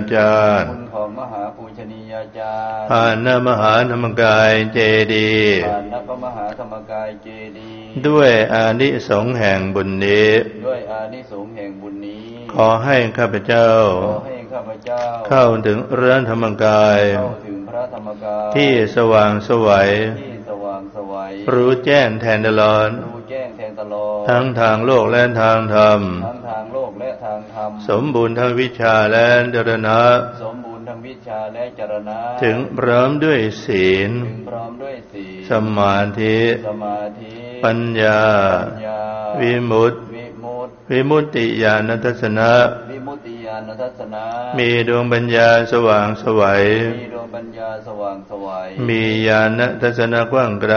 จารย์คุณของมหาปูชนียาจารย์ผ่านมหาธรรมกายเจดีย์ผ่านพระมหาธรรมกายเจดีย์ด้วยอานิสงส์แห่งบุญนี้ด้วยอานิสงส์แห่งบุญนี้ขอให้ข้าพเจ้าเข้าถึงเรือนธรรมกายที่สว่างไสวรู้แจ้งแทงตลอดทั้งทางโลกและทางธรรมสมบูรณ์ทั้งวิชาและจรณะถึงพร้อมด้วยศีลสมาธิปัญญาวิมุตติวิมุตติญาณทัศนะมีดวงปัญญาสว่างไสวมีญาณทัศนะกว้างไกล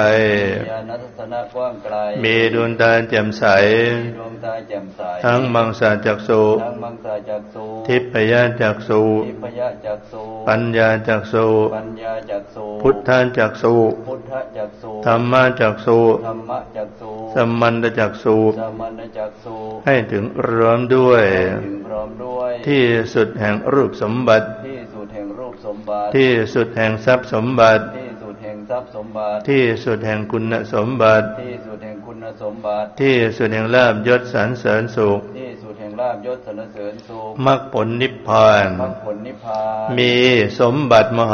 มีดวงตาแจ่มใสทั้งมังสาจักษุทิพยจักษุปัญญาจักษุพุทธจักษุธรรมจักษุสัมมันตจักษุให้ถึงรวมด้วยที่สุดแห่งรูปสมบัติที่สุดแห่งทรัพย์สมบัติที่สุดแห่งคุณสมบัติที่สุดแห่งลาภยศสรรเสริญสุขมรรคผลนิพพานมีสมบัติมหา